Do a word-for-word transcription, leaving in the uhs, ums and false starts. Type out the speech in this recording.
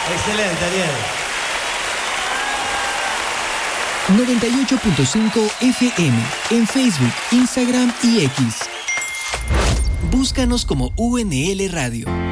Excelente, Ariel. noventa y ocho punto cinco F M en Facebook, Instagram y X. Búscanos como U N L Radio.